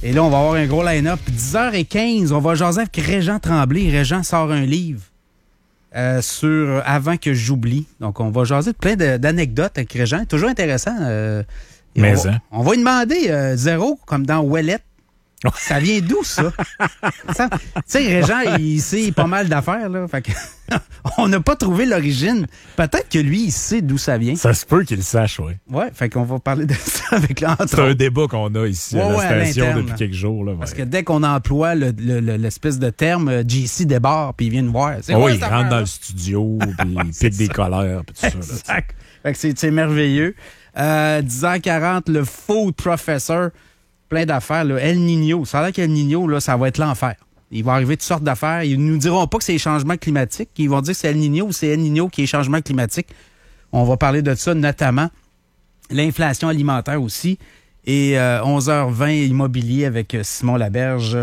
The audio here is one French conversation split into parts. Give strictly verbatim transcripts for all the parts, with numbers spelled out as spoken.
Et là, on va avoir un gros line-up. dix heures quinze, on va jaser avec Régent Tremblay. Régent sort un livre euh, sur Avant que j'oublie. Donc, on va jaser de plein de, d'anecdotes avec Régent. Toujours intéressant. Euh, Mais on, va, hein. on va lui demander euh, zéro, comme dans Ouellette. Ça vient d'où, ça? Tu sais, Régent, il sait pas mal d'affaires, là. Fait que on n'a pas trouvé l'origine. Peut-être que lui, il sait d'où ça vient. Ça se peut qu'il le sache, oui. Ouais, fait qu'on va parler de ça avec l'entre. C'est un débat qu'on a ici ouais, à la ouais, station à depuis quelques jours. Là, Parce ouais. que dès qu'on emploie le, le, le, l'espèce de terme, J C débarque, puis il vient nous voir. C'est oh, quoi, il cette rentre affaire-là? dans le studio, puis il pique des colères, puis tout ça. Là, exact. Fait que c'est, c'est merveilleux. Euh, dix heures quarante, le Food Professor. Plein d'affaires. Là. El Niño. Ça a l'air qu'El Niño, là, ça va être l'enfer. Il va arriver toutes sortes d'affaires. Ils nous diront pas que c'est les changements climatiques. Ils vont dire que c'est El Niño ou c'est El Niño qui est changement climatique. On va parler de ça, notamment l'inflation alimentaire aussi. Et euh, onze heures vingt, immobilier avec Simon Laberge.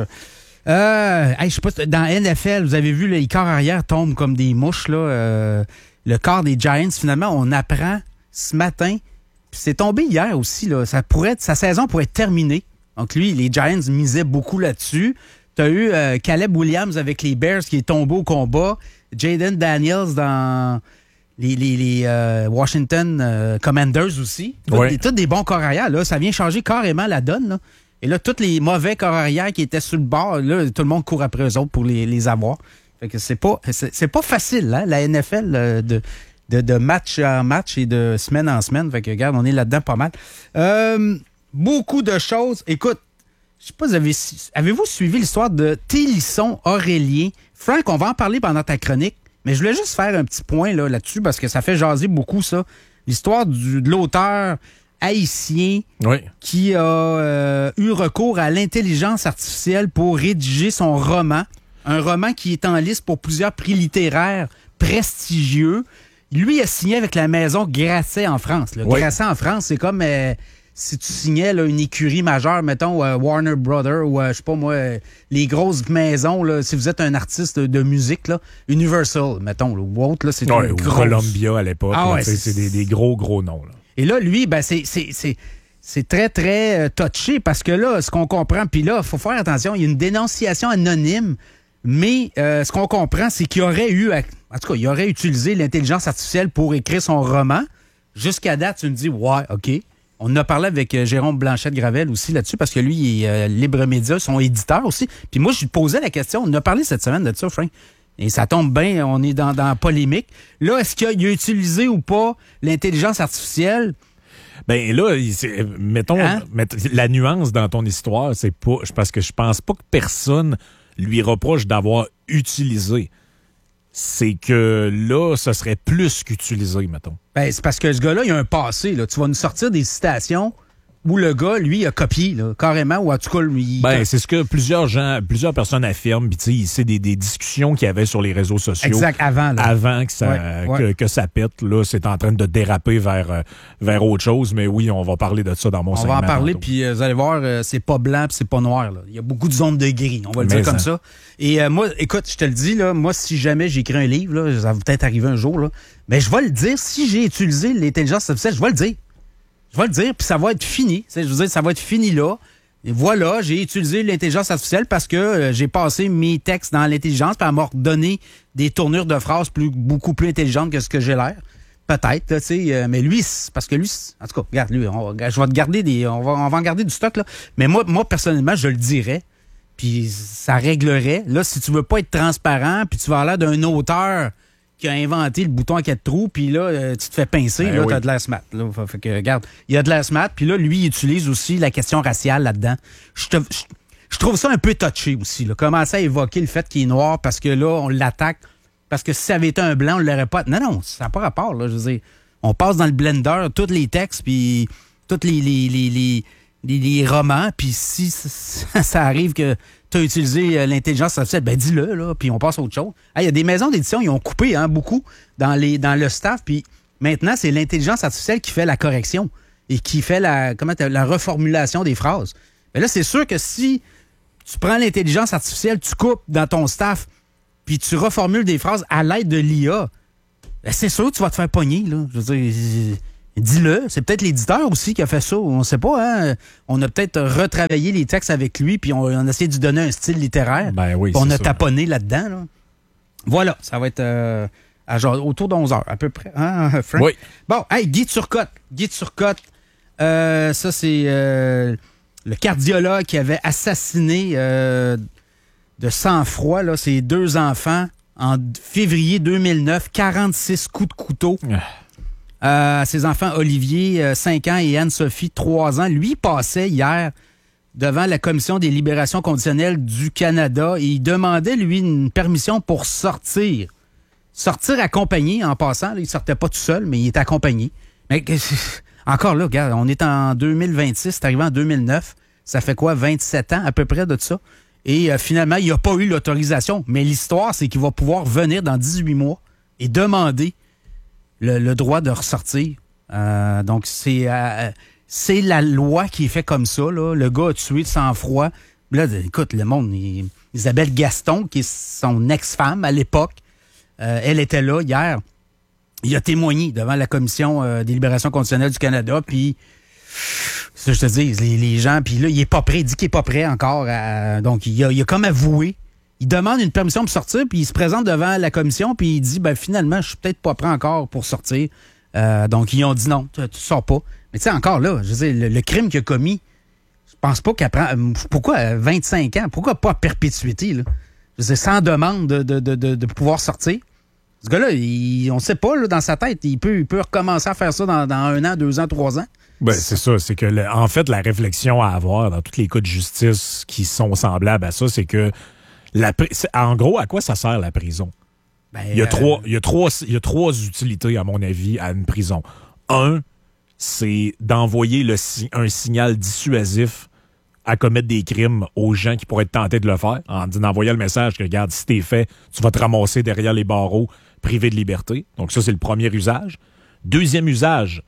Euh, hey, je sais pas, dans N F L, vous avez vu, les corps arrière tombent comme des mouches. Là, euh, le corps des Giants, finalement, on apprend ce matin. Puis c'est tombé hier aussi. Là, ça pourrait être, sa saison pourrait être terminée. Donc lui, les Giants misaient beaucoup là-dessus. Tu as eu euh, Caleb Williams avec les Bears qui est tombé au combat. Jaden Daniels dans les, les, les euh, Washington euh, Commanders aussi. Tous ouais. des, tous des bons corps arrière. Là, ça vient changer carrément la donne. Là. Et là, tous les mauvais corps arrière qui étaient sur le bord, là, tout le monde court après eux autres pour les, les avoir. Fait que c'est pas, c'est, c'est pas facile, hein, la N F L, euh, de, de, de match en match et de semaine en semaine. Fait que regarde, on est là-dedans pas mal. Euh... Beaucoup de choses. Écoute, je sais pas, avez, avez-vous suivi l'histoire de Télisson Aurélien? Frank, on va en parler pendant ta chronique, mais je voulais juste faire un petit point là, là-dessus parce que ça fait jaser beaucoup, ça. L'histoire du, de l'auteur haïtien oui. qui a euh, eu recours à l'intelligence artificielle pour rédiger son roman. Un roman qui est en liste pour plusieurs prix littéraires prestigieux. Lui a signé avec la maison Grasset en France. Là. Oui. Grasset en France, c'est comme... Euh, si tu signais là, une écurie majeure, mettons euh, Warner Brothers ou euh, je sais pas moi, euh, les grosses maisons, là, si vous êtes un artiste de, de musique, là, Universal, mettons, là, ou autre, là, c'est ouais, une ou grosse... Columbia à l'époque. Ah là, ouais, c'est, c'est, c'est des, des gros, gros noms. Là. Et là, lui, ben, c'est, c'est, c'est, c'est très, très euh, touché parce que là, ce qu'on comprend, puis là, il faut faire attention, il y a une dénonciation anonyme, mais euh, ce qu'on comprend, c'est qu'il aurait eu, en tout cas, il aurait utilisé l'intelligence artificielle pour écrire son roman. Jusqu'à date, tu me dis, ouais, OK. On en a parlé avec euh, Jérôme Blanchette-Gravel aussi là-dessus, parce que lui, il est euh, Libre Média, son éditeur aussi. Puis moi, je lui posais la question. On en a parlé cette semaine de ça, Frank. Et ça tombe bien, on est dans, dans la polémique. Là, est-ce qu'il a, il a utilisé ou pas l'intelligence artificielle? Ben là, c'est, mettons, Hein? met, la nuance dans ton histoire, c'est pas... Parce que je pense pas que personne lui reproche d'avoir utilisé. C'est que là, ce serait plus qu'utilisé, mettons. Ben, c'est parce que ce gars-là, il a un passé. Là. Tu vas nous sortir des citations où le gars, lui, a copié, là, carrément, ou en tout cas, lui... Ben, c'est ce que plusieurs gens, plusieurs personnes affirment. Puis, tu sais, c'est des, des discussions qu'il y avait sur les réseaux sociaux. Exact, avant. Là. Avant que ça, Ouais, ouais. Que, que ça pète. Là, c'est en train de déraper vers, euh, vers autre chose. Mais oui, on va parler de ça dans mon On segment. va en parler, tantôt. puis euh, vous allez voir, euh, c'est pas blanc puis c'est pas noir. Là. Il y a beaucoup de zones de gris, on va le Mais dire comme ça. ça. Et euh, moi, écoute, je te le dis, là, moi, si jamais j'écris un livre, là, ça va peut-être arriver un jour, là, mais je vais le dire. Si j'ai utilisé l'intelligence artificielle, je vais le dire. Je vais le dire, puis ça va être fini. Je veux dire, ça va être fini là. Et voilà, j'ai utilisé l'intelligence artificielle parce que euh, j'ai passé mes textes dans l'intelligence, puis elle m'a redonné des tournures de phrases plus, beaucoup plus intelligentes que ce que j'ai l'air. Peut-être, là, tu sais, euh, mais lui, c'est, parce que lui, c'est, en tout cas, regarde, lui, on va, je vais te garder des, on va, on va en garder du stock, là. Mais moi, moi, personnellement, je le dirais, puis ça réglerait. Là, si tu veux pas être transparent, puis tu vas avoir l'air d'un auteur qui a inventé le bouton à quatre trous, puis là, euh, tu te fais pincer, ben là, oui. t'as de l'air smart. Là. Fait, fait que, regarde, il y a de l'air smart, puis là, lui, il utilise aussi la question raciale là-dedans. Je te, je, je trouve ça un peu touché aussi, là. Commencer à évoquer le fait qu'il est noir parce que là, on l'attaque. Parce que si ça avait été un blanc, on l'aurait pas... Non, non, ça n'a pas rapport, là. Je veux dire, on passe dans le blender tous les textes, puis tous les, les, les, les, les, les romans, puis si ça, ça arrive que tu as utilisé l'intelligence artificielle, ben dis-le, là, puis on passe à autre chose. Il hey, y a des maisons d'édition, ils ont coupé hein, beaucoup dans, les, dans le staff, puis maintenant, c'est l'intelligence artificielle qui fait la correction et qui fait la, comment la reformulation des phrases. Mais là, c'est sûr que si tu prends l'intelligence artificielle, tu coupes dans ton staff, puis tu reformules des phrases à l'aide de l'I A, ben c'est sûr que tu vas te faire pogner, là. Je veux dire, dis-le. C'est peut-être l'éditeur aussi qui a fait ça. On ne sait pas, hein. On a peut-être retravaillé les textes avec lui, puis on, on a essayé de lui donner un style littéraire. Ben oui, on c'est a ça. taponné là-dedans. Là. Voilà, ça va être euh, à genre, autour de onze heures, à peu près. Hein, Frank? Oui. Bon, hey, Guy Turcotte. Guy Turcotte, euh, ça, c'est euh, le cardiologue qui avait assassiné euh, de sang-froid là, ses deux enfants en février deux mille neuf, quarante-six coups de couteau. Euh, ses enfants, Olivier, euh, cinq ans, et Anne-Sophie, trois ans. Lui passait hier devant la Commission des libérations conditionnelles du Canada et il demandait, lui, une permission pour sortir. Sortir accompagné, en passant. Là, il sortait pas tout seul, mais il était accompagné. Mais encore là, regarde, on est en deux mille vingt-six, c'est arrivé en deux mille neuf. Ça fait quoi, vingt-sept ans à peu près de ça? Et euh, finalement, il n'a pas eu l'autorisation. Mais l'histoire, c'est qu'il va pouvoir venir dans dix-huit mois et demander le, le droit de ressortir. Euh, donc, c'est euh, c'est la loi qui est faite comme ça. Là. Le gars a tué de sang-froid. Là, écoute, le monde, il, Isabelle Gaston, qui est son ex-femme à l'époque, euh, elle était là hier. Il a témoigné devant la Commission euh, des libérations conditionnelles du Canada, puis ça, je te dis, les, les gens, puis là, il est pas prêt, il dit qu'il est pas prêt encore. À, donc, il a, il a comme avoué. Il demande une permission pour sortir, puis il se présente devant la commission, puis il dit, ben finalement, je suis peut-être pas prêt encore pour sortir. Euh, donc, ils ont dit non, tu, tu sors pas. Mais tu sais, encore là, je veux dire, le, le crime qu'il a commis, je pense pas qu'après, pourquoi vingt-cinq ans? Pourquoi pas à perpétuité, là? Je veux dire, sans demande de, de, de, de, de pouvoir sortir. Ce gars-là, il, on sait pas, là, dans sa tête, il peut, il peut recommencer à faire ça dans, dans un an, deux ans, trois ans. Ben, c'est ça. C'est que, le, en fait, la réflexion à avoir dans tous les cas de justice qui sont semblables à ça, c'est que, la, c'est, en gros, à quoi ça sert la prison? Ben, il, y a euh... trois, il, y a trois, il y a trois utilités, à mon avis, à une prison. Un, c'est d'envoyer le, un signal dissuasif à commettre des crimes aux gens qui pourraient être tentés de le faire, en envoyant le message que, regarde, si t'es fait, tu vas te ramasser derrière les barreaux, privé de liberté. Donc ça, c'est le premier usage. Deuxième usage,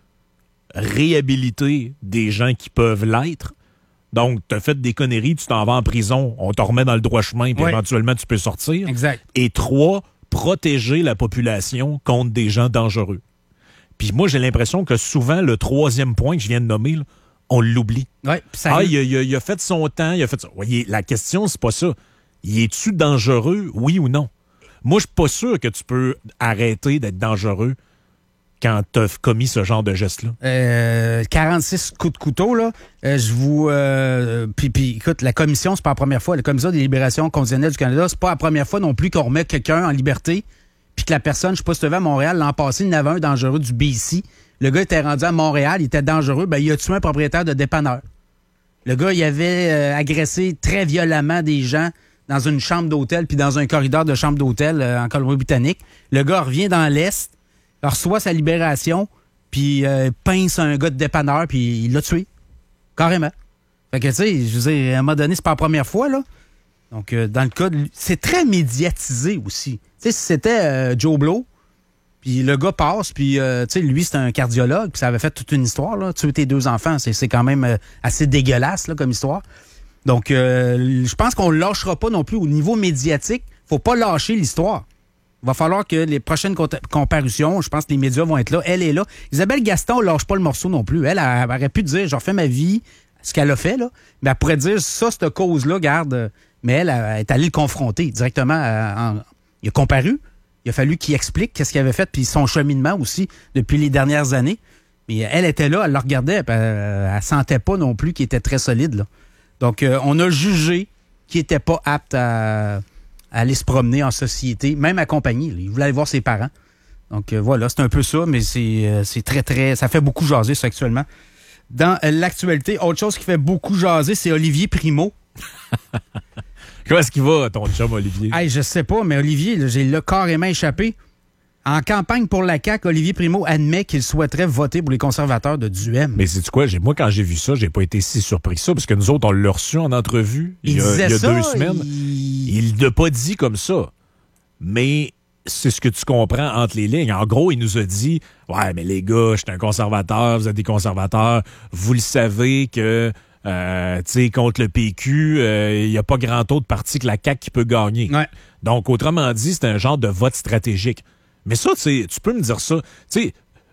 réhabiliter des gens qui peuvent l'être. Donc, t'as fait des conneries, tu t'en vas en prison, on te remet dans le droit chemin, puis oui. éventuellement, tu peux sortir. Exact. Et trois, protéger la population contre des gens dangereux. Puis moi, j'ai l'impression que souvent, le troisième point que je viens de nommer, là, on l'oublie. Ouais, ça ah, il a, il, a, il a fait son temps, il a fait ça. Voyez, la question, c'est pas ça. Y es-tu dangereux, oui ou non? Moi, je suis pas sûr que tu peux arrêter d'être dangereux quand tu as commis ce genre de geste-là. Euh, quarante-six coups de couteau, là. Euh, je vous... Euh, puis, puis, écoute, la commission, c'est pas la première fois. La commission des libérations conditionnelles du Canada, c'est pas la première fois non plus qu'on remet quelqu'un en liberté, puis que la personne, je sais pas si tu vas à Montréal, l'an passé, il y en avait un dangereux du B C. Le gars était rendu à Montréal, il était dangereux, ben il a tué un propriétaire de dépanneur. Le gars, il avait euh, agressé très violemment des gens dans une chambre d'hôtel, puis dans un corridor de chambre d'hôtel euh, en Colombie-Britannique. Le gars revient dans l'Est, reçoit sa libération, puis euh, pince un gars de dépanneur, puis il l'a tué. Carrément. Fait que, tu sais, je veux dire, à un moment donné, c'est pas la première fois, là. Donc, euh, dans le cas de... C'est très médiatisé aussi. Tu sais, si c'était euh, Joe Blow, puis le gars passe, puis, euh, tu sais, lui, c'est un cardiologue, puis ça avait fait toute une histoire, là. Tuer tes deux enfants, c'est, c'est quand même euh, assez dégueulasse, là, comme histoire. Donc, euh, je pense qu'on ne lâchera pas non plus au niveau médiatique. Faut pas lâcher l'histoire. Il va falloir que les prochaines comparutions, je pense que les médias vont être là. Elle est là. Isabelle Gaston ne lâche pas le morceau non plus. Elle, elle, elle aurait pu dire, je refais ma vie, ce qu'elle a fait, là. Mais elle pourrait dire, ça, cette cause-là, garde. Mais elle, elle est allée le confronter directement. À, en, il a comparu. Il a fallu qu'il explique qu'est-ce qu'il avait fait, puis son cheminement aussi depuis les dernières années. Mais elle était là, elle le regardait, elle, elle sentait pas non plus qu'il était très solide, là. Donc, euh, on a jugé qu'il n'était pas apte à, à aller se promener en société, même accompagné. Là. Il voulait aller voir ses parents. Donc, euh, voilà, c'est un peu ça, mais c'est, euh, c'est très, très... Ça fait beaucoup jaser, ça, actuellement. Dans euh, l'actualité, autre chose qui fait beaucoup jaser, c'est Olivier Primo. Comment est-ce qu'il va, ton chum, Olivier? Hey, je sais pas, mais Olivier, là, j'ai là carrément échappé. En campagne pour la C A Q, Olivier Primo admet qu'il souhaiterait voter pour les conservateurs de Duhem. Mais c'est quoi? J'ai, moi, quand j'ai vu ça, j'ai pas été si surpris que ça, parce que nous autres, on l'a reçu en entrevue il, il y a, il y a ça, deux semaines. Il... il l'a pas dit comme ça. Mais c'est ce que tu comprends entre les lignes. En gros, il nous a dit, ouais, mais les gars, je suis un conservateur, vous êtes des conservateurs, vous le savez que... Euh, tu sais, contre le P Q, il euh, n'y a pas grand autre parti que la C A Q qui peut gagner. Ouais. Donc, autrement dit, c'est un genre de vote stratégique. Mais ça, tu peux me dire ça. Tu sais,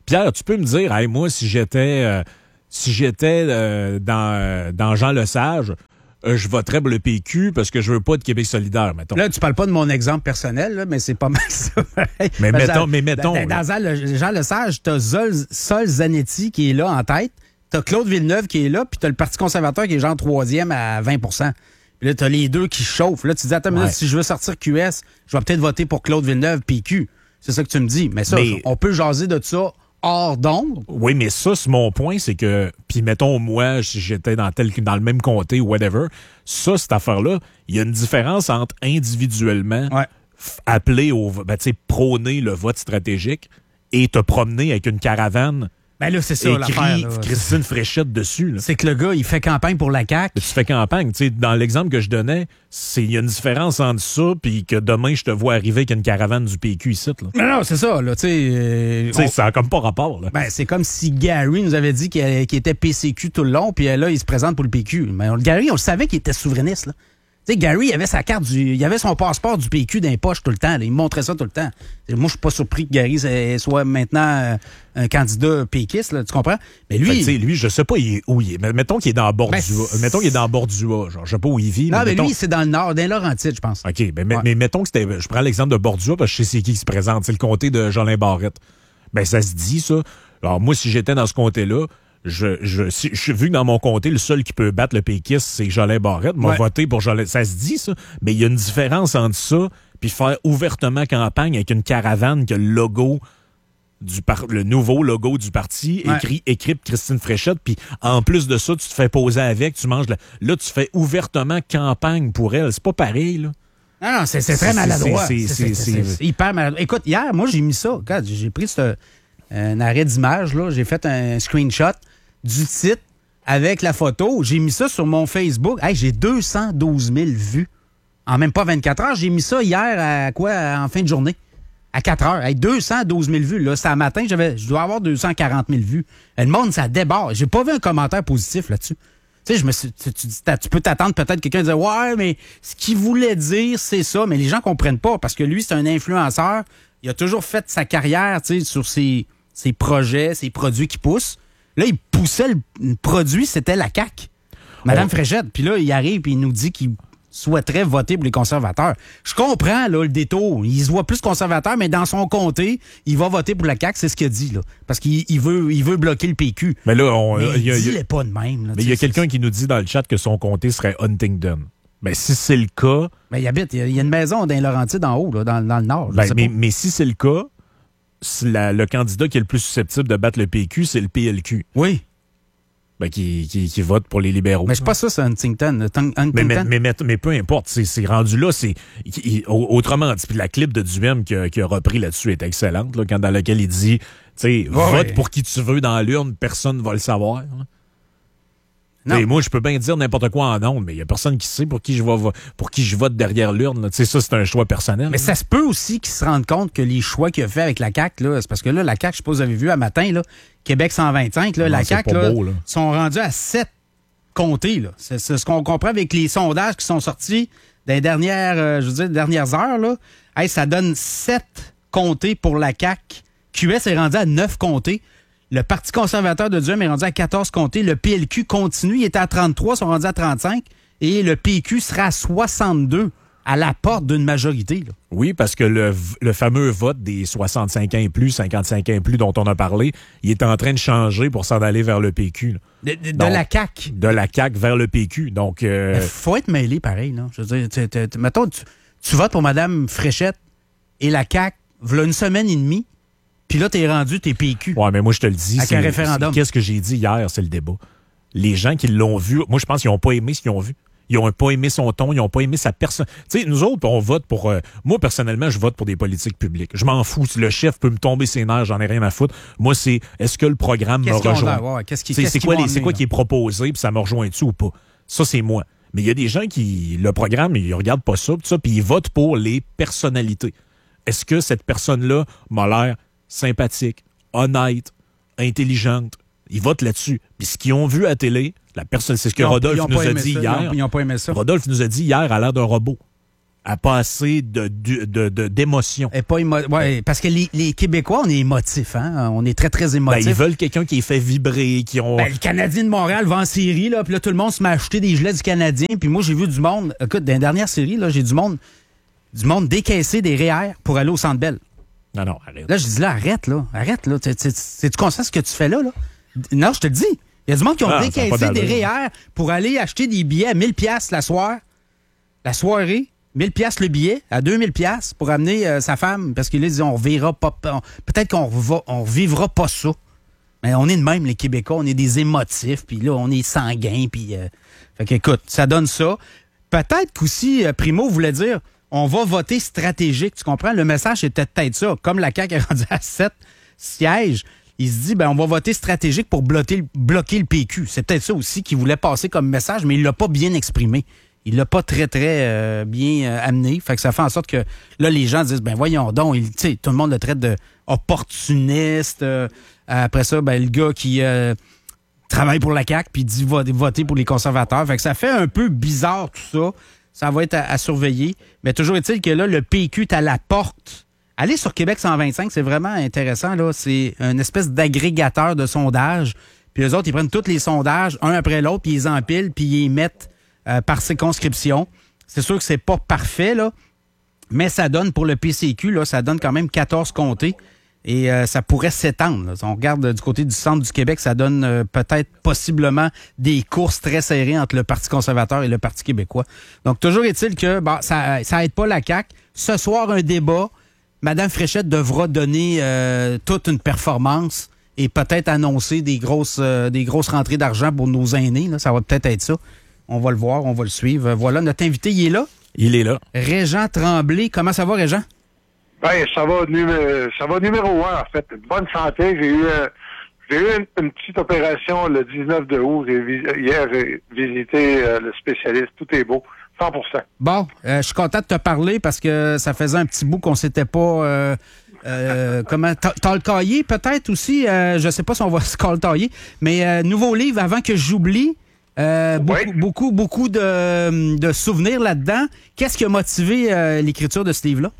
Pierre, tu peux me dire, hey, moi, si j'étais euh, si j'étais euh, dans, dans Jean Lesage, euh, je voterais pour le P Q parce que je veux pas de Québec solidaire, mettons. Là, tu parles pas de mon exemple personnel, là, mais c'est pas mal ça. mais, Parce mettons, dans, mais mettons... Dans, dans, dans Jean Lesage, t'as Sol, Sol Zanetti qui est là en tête, t'as Claude Villeneuve qui est là, puis t'as le Parti conservateur qui est genre troisième à vingt pour cent. Puis là, t'as les deux qui chauffent. Là, tu dis, attends, ouais. si je veux sortir Q S, je vais peut-être voter pour Claude Villeneuve, P Q. C'est ça que tu me dis. Mais ça, mais... on peut jaser de ça hors d'onde. Oui, mais ça, c'est mon point, c'est que, puis mettons, moi, si j'étais dans, tel, dans le même comté ou whatever, ça, cette affaire-là, il y a une différence entre individuellement ouais. f- appeler au, ben, tu sais, prôner le vote stratégique et te promener avec une caravane. Ben là, c'est ça l'affaire. Là. Christine Fréchette dessus. Là. C'est que le gars, il fait campagne pour la C A Q. Tu fais campagne. Tu sais, dans l'exemple que je donnais, il y a une différence entre ça puis que demain, je te vois arriver avec une caravane du P Q ici. Là. Non, non, c'est ça. Là, euh, on... Ça n'a comme pas rapport. Là. Ben, c'est comme si Gary nous avait dit qu'il, qu'il était P C Q tout le long, puis là, il se présente pour le P Q. Mais on, Gary, on le savait qu'il était souverainiste. Là. Tu sais, Gary, il avait sa carte, du, il avait son passeport du P Q dans les poches tout le temps. Là. Il me montrait ça tout le temps. Moi, je suis pas surpris que Gary soit maintenant un candidat péquiste, là, tu comprends? Mais lui, fait, lui, je sais pas où il est. Mais mettons qu'il est dans Bordua. Ben, mettons qu'il est dans Bordua. Genre, je sais pas où il vit. Non, mais, mais mettons... lui, c'est dans le nord, dans les Laurentides, je pense. OK, ben, ouais. mais mettons que c'était. Je prends l'exemple de Bordua parce que je sais c'est qui qui se présente. C'est le comté de Jolin Barrette. Ben, ça se dit, ça. Alors, moi, si j'étais dans ce comté-là, Je, je, si, je, vu que dans mon comté, le seul qui peut battre le péquiste, c'est Jolin Barrette. M'a ouais. voté pour Jolin. Ça se dit, ça. Mais il y a une différence entre ça puis faire ouvertement campagne avec une caravane que le logo du par, le nouveau logo du parti ouais. écrit écrit Christine Fréchette. Puis en plus de ça, tu te fais poser avec, tu manges la... Là, tu fais ouvertement campagne pour elle. C'est pas pareil, là. Non, non, c'est, c'est très c'est, maladroit. C'est, c'est, c'est, c'est, c'est, c'est hyper maladroit. Écoute, hier, moi, j'ai mis ça. Regarde, j'ai pris ce, un arrêt d'image, là. J'ai fait un screenshot du titre avec la photo. J'ai mis ça sur mon Facebook. Hey, j'ai deux cent douze mille vues. En même pas vingt-quatre heures. J'ai mis ça hier à quoi? En fin de journée. À quatre heures. Hey, deux cent douze mille vues. Là, c'est à matin, j'avais, je dois avoir deux cent quarante mille vues. Le monde, ça déborde. J'ai pas vu un commentaire positif là-dessus. Tu sais, je me suis, tu, tu, tu peux t'attendre peut-être quelqu'un dire ouais, mais ce qu'il voulait dire, c'est ça. Mais les gens comprennent pas parce que lui, c'est un influenceur. Il a toujours fait sa carrière, tu sais, sur ses, ses projets, ses produits qui poussent. Là, il poussait le produit, c'était la C A Q. Madame oh. Fréchette. Puis là, il arrive et il nous dit qu'il souhaiterait voter pour les conservateurs. Je comprends, là, le détour. Il se voit plus conservateur, mais dans son comté, il va voter pour la C A Q, c'est ce qu'il a dit, là. Parce qu'il il veut, il veut bloquer le P Q. Mais là, on, mais il y a, il pas de même. Là, mais il y a quelqu'un qui nous dit dans le chat que son comté serait Huntingdon. Ben, si c'est le cas... Ben, il habite, il y a une maison dans les Laurentides en haut, là, dans, dans le nord. Ben, mais, mais si c'est le cas, la, le candidat qui est le plus susceptible de battre le P Q, c'est le P L Q. Oui. Ben, qui, qui, qui vote pour les libéraux. Mais c'est pas ça, c'est Huntington. Huntington. Mais, mais, mais, mais, mais peu importe, c'est, c'est rendu là, c'est il, autrement dit. Puis la clip de Duhem qui a, qui a repris là-dessus est excellente, là, quand, dans laquelle il dit, tu sais, vote ouais. pour qui tu veux dans l'urne, personne ne va le savoir. Et moi, je peux bien dire n'importe quoi en ondes, mais il y a personne qui sait pour qui je vais, pour qui je vote derrière l'urne. Tu sais, ça, c'est un choix personnel. Mais là. Ça se peut aussi qu'ils se rendent compte que les choix qu'il a fait avec la C A Q, là, c'est parce que là, la C A Q, je sais pas si vous avez vu à matin, là, Québec cent vingt-cinq, là, non, la C A Q, là, beau, là. sont rendus à sept comtés. Là. C'est, c'est ce qu'on comprend avec les sondages qui sont sortis dans les dernières, euh, je veux dire, dernières heures. Là. Hey, ça donne sept comtés pour la C A Q. Q S est rendu à neuf comtés. Le Parti conservateur de Duhem est rendu à quatorze comtés. Le P L Q continue. Il était à trente-trois, ils sont rendus à trente-cinq. Et le P Q sera à soixante-deux, à la porte d'une majorité. Là. Oui, parce que le, le fameux vote des soixante-cinq ans et plus, cinquante-cinq ans et plus dont on a parlé, il est en train de changer pour s'en aller vers le P Q. Là. De, de, Donc, de la C A Q. De la C A Q vers le P Q. Donc, euh... il faut être mêlé pareil. Là. Je veux dire, t'es, t'es, t'es, mettons, tu, tu votes pour Mme Fréchette et la C A Q, voilà une semaine et demie. Puis là, t'es rendu, t'es P Q. Ouais, mais moi, je te le dis. Avec c'est, un référendum. C'est, qu'est-ce que j'ai dit hier, c'est le débat. Les gens qui l'ont vu, moi, je pense qu'ils n'ont pas aimé ce qu'ils ont vu. Ils n'ont pas aimé son ton, ils n'ont pas aimé sa personne. Tu sais, nous autres, on vote pour... Euh, moi, personnellement, je vote pour des politiques publiques. Je m'en fous. Si le chef peut me tomber ses nerfs, j'en ai rien à foutre. Moi, c'est est-ce que le programme qu'est-ce me rejoint? Ouais, qu'est-ce qui, c'est qu'est-ce c'est quoi, les, c'est quoi là? qui est proposé, puis ça me rejoint-tu ou pas? Ça, c'est moi. Mais il y a des gens qui... Le programme, ils regardent pas ça, tout ça, puis ils votent pour les personnalités. Est-ce que cette personne-là m'a l'air sympathique, honnête, intelligente? Ils votent là-dessus. Puis ce qu'ils ont vu à télé, la personne, c'est ce que ont, Rodolphe nous a dit ça, hier. Ils n'ont pas aimé ça. Rodolphe nous a dit hier, elle a l'air d'un robot. à pas assez de, de, de, de- d'émotion. Et pas émo- ouais, parce que les, les Québécois, on est émotifs, hein? On est très, très Ben, émotifs. ils veulent quelqu'un qui les fait vibrer, qui ont... Ben, le Canadien de Montréal va en série, là, puis là, tout le monde se met à acheter des gilets du Canadien. Puis moi, j'ai vu du monde. Écoute, dans la dernière série, là, j'ai du monde du monde décaisser des R E E R pour aller au Centre Bell. Non, non, arrête. Là, je dis là, arrête, là, arrête, là. Tu tu conscient ce que tu fais là, là? Non, je te le dis. Il y a du monde qui ont Ah, ça a pas décaissé des d'allure. R E E R pour aller acheter des billets à mille piastres la soirée. La soirée, mille piastres le billet, à deux mille piastres pour amener euh, sa femme, parce qu'il dit on verra pas, on- peut-être qu'on va, on vivra pas ça. Mais on est de même, les Québécois, on est des émotifs, puis là, on est sanguins, puis... Euh, fait qu'écoute, ça donne ça. Peut-être qu'aussi, euh, Primo voulait dire, on va voter stratégique, tu comprends? Le message était peut-être ça. Comme la C A Q est rendue à sept sièges, il se dit, ben on va voter stratégique pour bloquer, bloquer le P Q. C'est peut-être ça aussi qu'il voulait passer comme message, mais il l'a pas bien exprimé. Il l'a pas très, très euh, bien euh, amené. Fait que ça fait en sorte que là, les gens disent, ben voyons donc, il, tu sais, tout le monde le traite de opportuniste. Euh, après ça, ben le gars qui euh, travaille pour la C A Q puis dit va, voter pour les conservateurs. Fait que ça fait un peu bizarre tout ça. Ça va être à, à surveiller. Mais toujours est-il que là, le P Q est à la porte. Allez sur Québec cent vingt-cinq, c'est vraiment intéressant. Là, c'est une espèce d'agrégateur de sondages. Puis eux autres, ils prennent tous les sondages, un après l'autre, puis ils les empilent, puis ils les mettent euh, par circonscription. C'est sûr que c'est pas parfait, là, mais ça donne pour le P C Q, là, ça donne quand même quatorze comtés. Et euh, ça pourrait s'étendre. Là. Si on regarde euh, du côté du centre du Québec, ça donne euh, peut-être possiblement des courses très serrées entre le Parti conservateur et le Parti québécois. Donc, toujours est-il que bon, ça ça aide pas la C A Q. Ce soir, un débat. Madame Fréchette devra donner euh, toute une performance et peut-être annoncer des grosses euh, des grosses rentrées d'argent pour nos aînés. Là. Ça va peut-être être ça. On va le voir, on va le suivre. Voilà, notre invité, il est là. Il est là. Régent Tremblay. Comment ça va, Régent? Ben, ça va, numé- ça va numéro un, en fait. Bonne santé. J'ai eu, euh, j'ai eu une, une petite opération le dix-neuf de août. J'ai vis- hier, j'ai visité euh, le spécialiste. Tout est beau. cent pour cent. Bon, euh, je suis content de te parler parce que ça faisait un petit bout qu'on s'était pas... Euh, euh, comment talcaillé peut-être aussi. Euh, je sais pas si on va se talcailler. Mais euh, nouveau livre, avant que j'oublie. Euh, beaucoup, Oui. beaucoup, beaucoup de, de souvenirs là-dedans. Qu'est-ce qui a motivé euh, l'écriture de ce livre-là?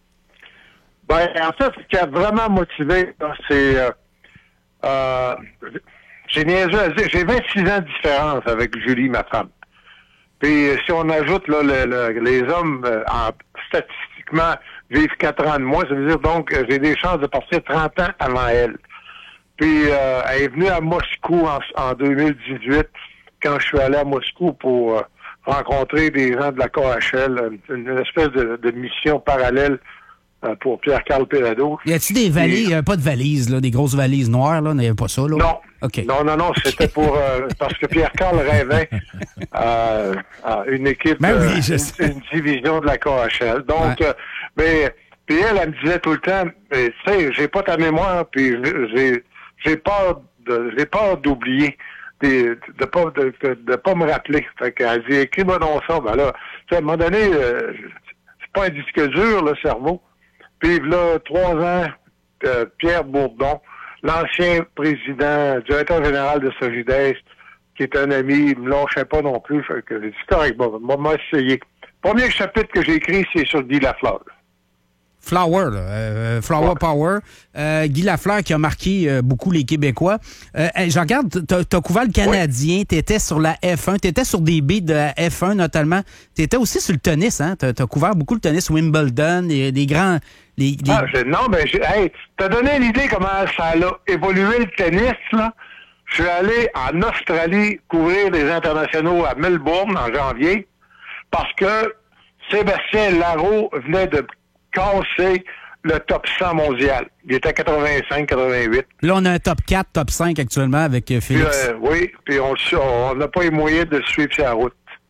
Ben, en fait, ce qui a vraiment motivé, là, c'est... Euh, euh, j'ai niaisé à dire, j'ai vingt-six ans de différence avec Julie, ma femme. Puis, si on ajoute là, le, le- les hommes, euh, en, statistiquement, vivent quatre ans de moins, ça veut dire donc euh, j'ai des chances de partir trente ans avant elle. Puis, euh, elle est venue à Moscou en, en deux mille dix-huit, quand je suis allé à Moscou pour euh, rencontrer des gens de la K H L, une, une espèce de, de mission parallèle euh, pour Pierre-Carl Péladeau. Y a-tu des valises, euh, pas de valises, là, des grosses valises noires, là? N'avait pas ça, là? Non. OK. Non, non, non, c'était pour... euh, parce que Pierre-Carl rêvait euh, à une équipe, Ben oui, euh, je une, sais. une division de la K H L. Donc, Ouais. euh, mais... Puis elle, elle me disait tout le temps, mais, tu sais, j'ai pas ta mémoire, puis j'ai j'ai peur de j'ai peur d'oublier, de, de pas de, de, de pas me rappeler. Fait qu'elle dit, écris-moi donc ça. Ben là, tu sais, à un moment donné, euh, c'est pas un disque dur, le cerveau. Puis là, trois ans, euh, Pierre Bourdon, l'ancien président, directeur général de Sogides, qui est un ami, il me lâchait pas non plus. Fait que j'ai dit, correct, bon, moi, moi, essayé. Premier chapitre que j'ai écrit, c'est sur Guy Lafleur. Flower, là, euh, Flower Ouais. Power. Euh, Guy Lafleur qui a marqué euh, beaucoup les Québécois. Euh, hey, je regarde, t'as, t'as couvert le Canadien, t'étais sur la F un, t'étais sur des baies de la F un notamment. T'étais aussi sur le tennis, hein? T'as, t'as couvert beaucoup le tennis, Wimbledon, et des grands... Les, les... Ah, je- non, ben, j'ai- hey, t'as donné l'idée comment ça a évolué le tennis, là. Je suis allé en Australie couvrir les internationaux à Melbourne en janvier parce que Sébastien Larreau venait de casser le top cent mondial. Il était à quatre-vingt-cinq quatre-vingt-huit. Là, on a un top quatre, top cinq actuellement avec euh, Puis, Félix. euh, oui, puis on su- on n'a pas les moyens de suivre sa route.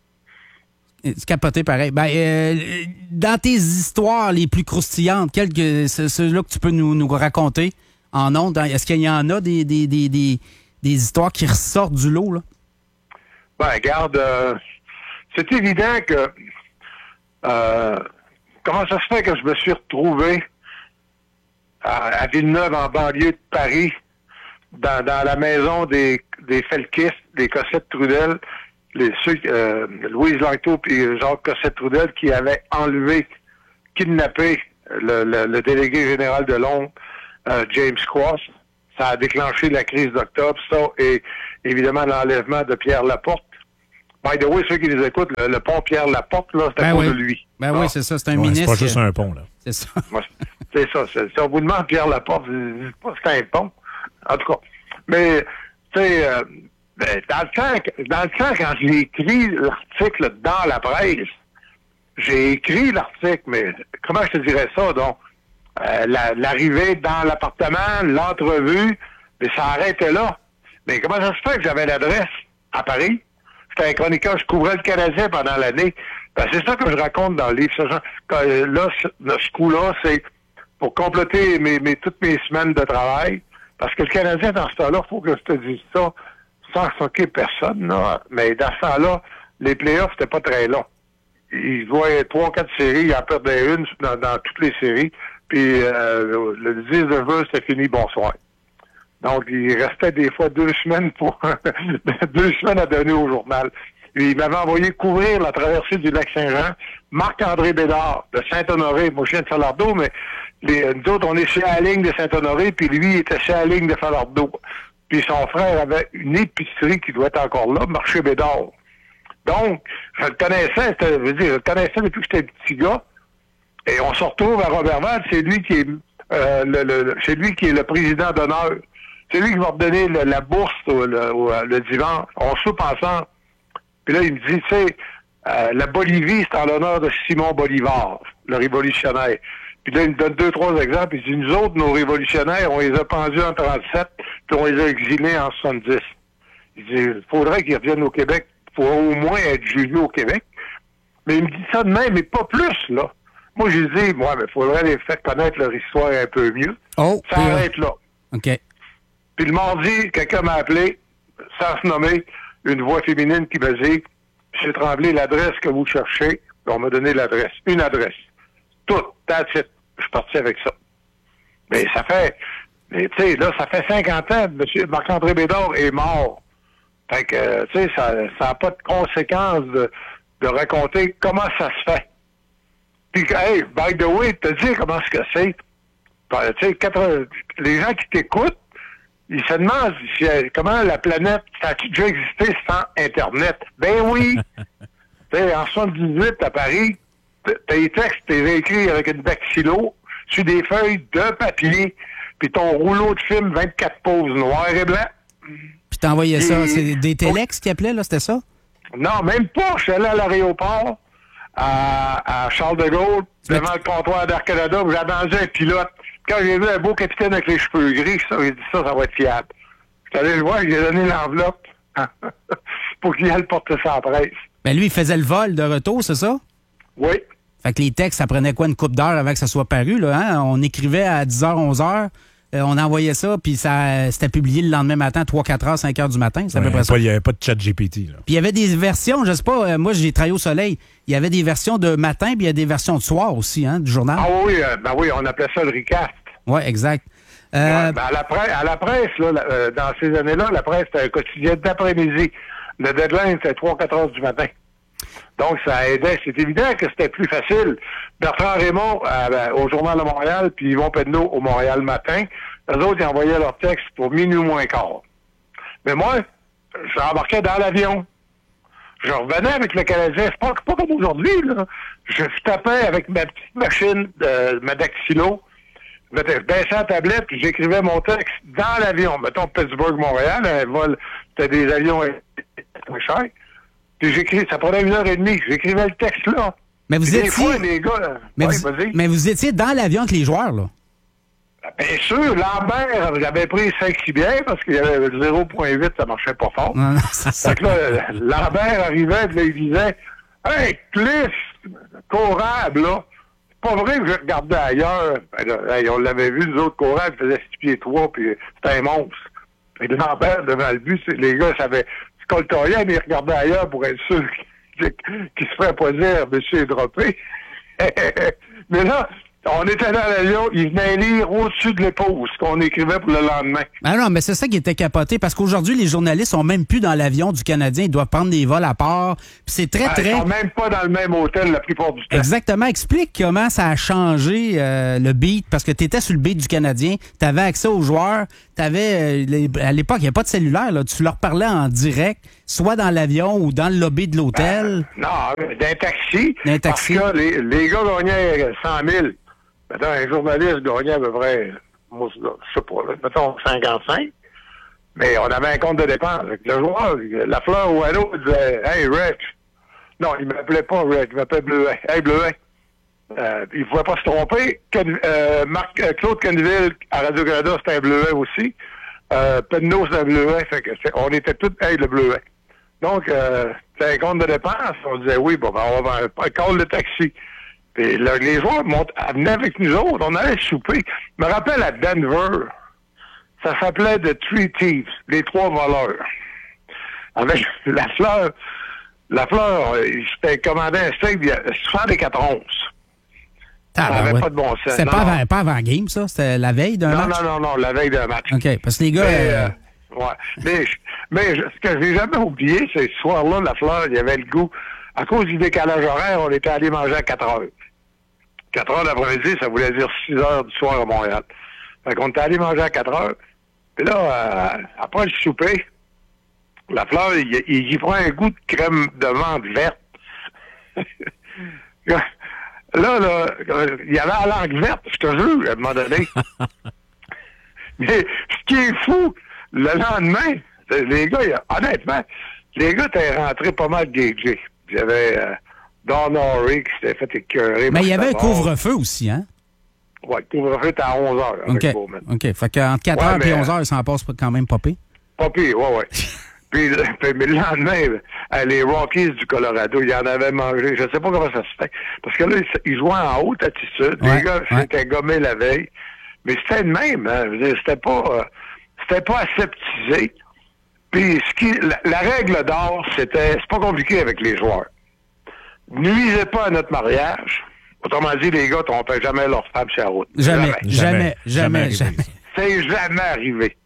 C'est capoté pareil. Ben, euh, dans tes histoires les plus croustillantes, quelques, ce- ceux-là que tu peux nous, nous raconter en ondes, hein, est-ce qu'il y en a des, des, des, des, des histoires qui ressortent du lot, là? Ben, regarde, euh, c'est évident que euh, comment ça se fait que je me suis retrouvé à, à Villeneuve, en banlieue de Paris, dans, dans la maison des, des Felkis, des Cossette Trudel, les ceux, euh, Louise Langto et Jacques Cossette-Trudel qui avaient enlevé, kidnappé le, le, le délégué général de Londres, euh, James Cross. Ça a déclenché la crise d'octobre, ça, et évidemment l'enlèvement de Pierre Laporte. By the way, ceux qui les écoutent, le, le pont Pierre Laporte, là, c'est à ben cause oui. de lui. Ben ah. oui, c'est ça, c'est un ouais, ministre. C'est pas juste un pont, là. C'est ça. C'est ça. C'est, si on vous demande Pierre Laporte, je pas que c'est un pont. En tout cas. Mais, tu sais, euh, ben, dans le temps, dans le temps, quand j'ai écrit l'article dans la presse, j'ai écrit l'article, mais comment je te dirais ça, donc? Euh, la, l'arrivée dans l'appartement, l'entrevue, mais ça arrêtait là. Mais comment ça se fait que j'avais l'adresse à Paris? J'étais un chroniqueur, je couvrais le Canadien pendant l'année. Ben, c'est ça que je raconte dans le livre. Ça, quand, là, ce, ce coup-là, c'est pour compléter mes, mes, toutes mes semaines de travail. Parce que le Canadien, dans ce temps-là, il faut que je te dise ça, sans s'occuper personne, là. Mais dans ce temps-là, les playoffs, c'était pas très long. Ils jouaient trois, quatre séries, ils en perdaient une dans, dans toutes les séries. Puis euh, le dix novembre, c'était fini, bonsoir. Donc, il restait des fois deux semaines pour deux semaines à donner au journal. Et il m'avait envoyé couvrir la traversée du lac Saint-Jean. Marc-André Bédard, de Saint-Honoré. Moi, je viens de Falardeau, mais les, nous autres, on est sur la ligne de Saint-Honoré, puis lui, il était sur la ligne de Falardeau. Puis son frère avait une épicerie qui doit être encore là, Marché Bédard. Donc, je le connaissais, je veux dire, je le connaissais depuis que j'étais petit gars. Et on se retrouve à Roberval, c'est lui qui est euh, le, le, c'est lui qui est le président d'honneur. C'est lui qui va me donner le, la bourse au, le, au, le dimanche. On soupe ensemble. Puis là, il me dit, tu sais, euh, la Bolivie, c'est en l'honneur de Simon Bolivar, le révolutionnaire. Puis là, il me donne deux, trois exemples. Il dit, nous autres, nos révolutionnaires, on les a pendus en trente-sept, puis on les a exilés en soixante-dix. Il dit, il faudrait qu'ils reviennent au Québec pour au moins être jugés au Québec. Mais il me dit ça de même, mais pas plus, là. Moi, j'ai dit, moi, mais il faudrait les faire connaître leur histoire un peu mieux. Oh, ça arrête là. OK. Puis le mardi, quelqu'un m'a appelé, sans se nommer, une voix féminine qui me dit, M. Tremblay, l'adresse que vous cherchez, on m'a donné l'adresse. Une adresse. Tout, that's it. Je suis parti avec ça. Mais ça fait, mais tu sais, là, ça fait cinquante ans, M. Marc-André Bédard est mort. Fait que, tu sais, ça n'a pas de conséquences de, de raconter comment ça se fait. Puis, hey, by the way, te dire comment est-ce que c'est. Tu sais, les gens qui t'écoutent, ils se demandent si, comment la planète, ça a-tu déjà existé sans Internet? Ben oui! Tu sais, en soixante-dix-huit, à Paris, tes textes, t'es écrits avec une dactylo sur des feuilles de papier, puis ton rouleau de film, vingt-quatre pouces, noir et blanc. Puis t'envoyais ça, c'est des téléx qui appelaient, là, c'était ça? Non, même pas. Je suis allé à l'aéroport, à, à Charles de Gaulle, devant le comptoir d'Air Canada, où j'attendais un pilote. Quand j'ai vu un beau capitaine avec les cheveux gris, ça, j'ai dit ça, ça va être fiable. Je suis allé le voir, j'ai donné l'enveloppe pour qu'il aille porter ça en presse. Ben lui, il faisait le vol de retour, c'est ça? Oui. Fait que les textes, ça prenait quoi, une couple d'heures avant que ça soit paru, là, hein? On écrivait à dix heures, onze heures, euh, on envoyait ça, puis ça c'était publié le lendemain matin, trois, quatre heures, cinq heures du matin, c'est à ouais, peu près ça. Il n'y avait pas de chat G P T, là. Puis il y avait des versions, je sais pas, euh, moi j'ai travaillé au Soleil, il y avait des versions de matin, puis il y a des versions de soir aussi, hein, du journal. Ah oui, euh, ben oui, on appelait ça le recast. Oui, exact. Euh, ouais, ben à, la presse, à la presse, là, la, euh, dans ces années-là, la presse, c'était un quotidien d'après-midi. Le deadline, c'était trois, quatre heures du matin. Donc, ça aidait. C'est évident que c'était plus facile. Bertrand Raymond euh, ben, au Journal de Montréal, puis Yvon Penneau au Montréal Matin, eux autres, ils envoyaient leur texte pour minuit moins quart. Mais moi, j'embarquais dans l'avion. Je revenais avec le Canadien. C'est pas, pas comme aujourd'hui, là. Je tapais avec ma petite machine, de, ma dactylo. Je baissais la tablette, puis j'écrivais mon texte dans l'avion. Mettons Pittsburgh-Montréal, un vol, c'était des avions très chers. Puis j'écris, ça prenait une heure et demie. J'écrivais le texte là. Mais vous puis étiez... Des fois, les gars... Mais, ouais, vous... vas-y. mais vous étiez dans l'avion avec les joueurs, là? Bien sûr, Lambert, j'avais pris cinq six bières parce qu'il y avait le zéro virgule huit, ça marchait pas fort. Non, non, c'est ça. Fait que là, Lambert arrivait, puis là, il disait « Hey, Cliff, Corable, là, c'est pas vrai que je regardais ailleurs. Ben, là, hey, on l'avait vu, nous autres, Corable, il faisait six pieds trois, puis c'était un monstre. Puis Lambert, devant le but, les gars savaient se coltorier, mais ils regardaient ailleurs pour être sûr qu'ils qu se ferait pas dire « Monsieur est droppé ». Mais là, On était dans l'avion, il venait lire au-dessus de l'épaule ce qu'on écrivait pour le lendemain. Ah non, mais c'est ça qui était capoté, parce qu'aujourd'hui, les journalistes sont même plus dans l'avion du Canadien. Ils doivent prendre des vols à part. Puis c'est très, Ah, très... Ils sont même pas dans le même hôtel la plupart du temps. Exactement. Explique comment ça a changé euh, le beat, parce que tu étais sur le beat du Canadien, tu avais accès aux joueurs, t'avais, euh, à l'époque, il n'y avait pas de cellulaire. Là. Tu leur parlais en direct, soit dans l'avion ou dans le lobby de l'hôtel. Ben, non, d'un taxi. D'un taxi. Parce que les, les gars gagnaient cent mille. Mettons, un journaliste gagnait à peu près, moi, je sais pas, là, mettons cinquante-cinq. Mais on avait un compte de dépenses. Le joueur, la fleur ou un autre, disait « Hey, Rich ». Non, il m'appelait pas Rich, il m'appelait Bleuet. « Hey, Bleuet ». Euh, il ne pouvait pas se tromper. Ken, euh, Marc, euh, Claude Canville, à Radio-Canada, c'était un Bleuet aussi. Euh, Penneau, c'était un Bleuet. Fait que on était tous « Hey, le Bleuet ». Donc, euh, c'était un compte de dépenses. On disait « Oui, bon, ben, on va faire un call de taxi ». Puis là, les joueurs montent, venaient avec nous autres, on allait souper. Je me rappelle à Denver, ça s'appelait The Three Thieves, les trois voleurs. Avec la fleur, la fleur, c'était commandé un steak de soixante-quatre onces. Ah, ça ben n'avait ouais. pas de bon sens. C'était pas avant, pas avant game, ça? C'était la veille d'un non, match? Non, non, non, la veille d'un match. OK, parce que les gars... Mais, euh... euh, ouais. mais, mais ce que j'ai jamais oublié, c'est ce soir-là, la fleur, il y avait le goût. À cause du décalage horaire, on était allé manger à quatre heures. quatre heures l'après-midi, ça voulait dire six heures du soir à Montréal. Fait qu'on était allé manger à quatre heures. Puis là, euh, après le souper, la fleur, il, il y prend un goût de crème de menthe verte. là, là, il y avait la langue verte, je te jure, à un moment donné. Mais ce qui est fou, le lendemain, les gars, honnêtement, les gars étaient rentrés pas mal gagés. Il y avait... Euh, Don Horry qui s'était fait écœurer. Mais il y avait un couvre-feu aussi, hein? Oui, le couvre-feu était à onze heures. OK. OK. Fait qu'entre quatre heures et onze heures, ça en passe quand même pas pire. Pas pire, oui, oui. Puis, mais le lendemain, les Rockies du Colorado, ils en avaient mangé. Je ne sais pas comment ça se fait. Parce que là, ils jouaient en haute altitude. Ouais, les gars ouais. s'étaient gommés la veille. Mais c'était le même. Hein? Je veux dire, c'était pas, euh, c'était pas aseptisé. Puis, ce qui, la, la règle d'or, c'était, c'est pas compliqué avec les joueurs. Nuisez pas à notre mariage. Autrement dit, les gars trompaient jamais leur femme sur la route. Jamais, jamais, jamais, jamais. jamais. C'est jamais arrivé.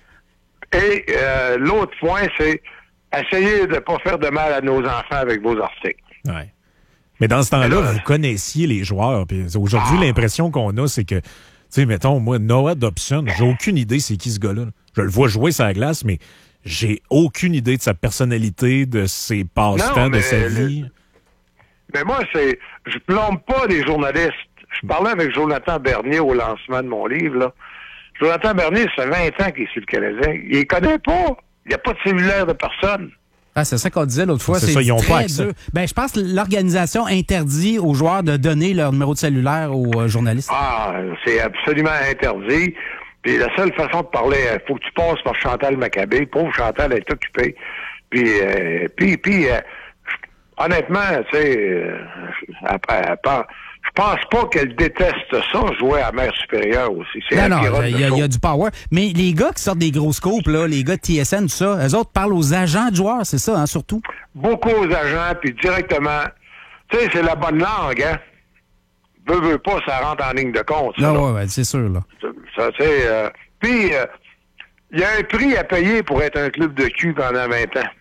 Et euh, l'autre point, c'est essayer de ne pas faire de mal à nos enfants avec vos articles. Ouais. Mais dans ce temps-là, là, vous connaissiez les joueurs. Puis aujourd'hui, ah. l'impression qu'on a, c'est que, tu sais, mettons, moi, Noah Dobson, j'ai aucune idée c'est qui ce gars-là. Je le vois jouer sur la glace, mais j'ai aucune idée de sa personnalité, de ses passe-temps, de sa vie. Le... Mais moi, c'est, je plombe pas les journalistes. Je parlais avec Jonathan Bernier au lancement de mon livre, là. Jonathan Bernier, ça fait vingt ans qu'il est sur le Canadien. Il les connaît pas. Il n'y a pas de cellulaire de personne. Ah, c'est ça qu'on disait l'autre fois. C'est, c'est ça, ils ont très pas accès. dur. Ben, je pense que l'organisation interdit aux joueurs de donner leur numéro de cellulaire aux euh, journalistes. Ah, c'est absolument interdit. Puis la seule façon de parler, il faut que tu passes par Chantal Maccabé. Pauvre Chantal, elle est occupée. Puis, euh, puis, puis euh, honnêtement, tu sais, euh, après, après, je pense pas qu'elle déteste ça, jouer à mère supérieure aussi. C'est non, non, il y, y a du power. Mais les gars qui sortent des gros scopes, là, les gars de T S N, tout ça, eux autres parlent aux agents de joueurs, c'est ça, hein, surtout? Beaucoup aux agents, puis directement. Tu sais, c'est la bonne langue, hein? Veux, veux pas, ça rentre en ligne de compte. Ça, non, ouais, ouais, c'est sûr, là. Ça, tu sais. Euh, puis, il euh, y a un prix à payer pour être un club de cul pendant vingt ans.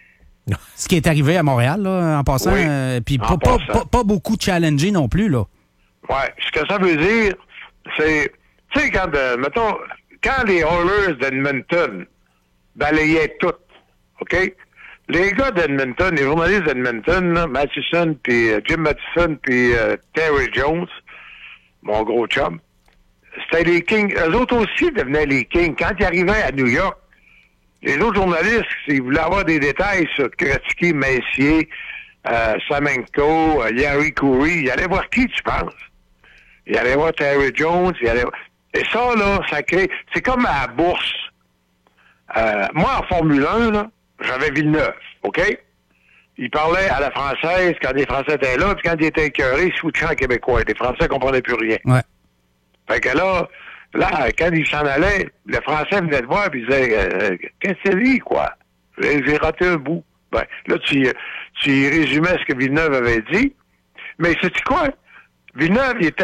Ce qui est arrivé à Montréal, là, en passant. Oui, euh, puis en pas, passant. Pas, pas beaucoup challengé non plus, là. Ouais. Ce que ça veut dire, c'est. Tu sais, quand, euh, mettons, quand les Oilers d'Edmonton balayaient tout, OK? Les gars d'Edmonton, les journalistes d'Edmonton, là, Matheson, puis euh, Jim Matheson, puis euh, Terry Jones, mon gros chum, c'était les Kings. Eux autres aussi devenaient les Kings. Quand ils arrivaient à New York, les autres journalistes, s'ils voulaient avoir des détails sur Gretzky, Messier, euh, Samenko, euh, Yari Coury, ils allaient voir qui, tu penses? Ils allaient voir Terry Jones, ils allaient voir... Et ça, là, ça crée... C'est comme à la bourse. Euh, moi, en Formule un, là, j'avais Villeneuve, OK? Il parlait à la française quand les Français étaient là, puis quand il était écœuré, il switchait en québécois. Les Français comprenaient plus rien. Ouais. Fait que là, là, quand il s'en allait, le Français venait te voir et disait euh, qu'est-ce que c'est dit, quoi? J'ai, j'ai raté un bout. Ben, là, tu, tu résumais ce que Villeneuve avait dit. Mais sais-tu quoi? Villeneuve, il était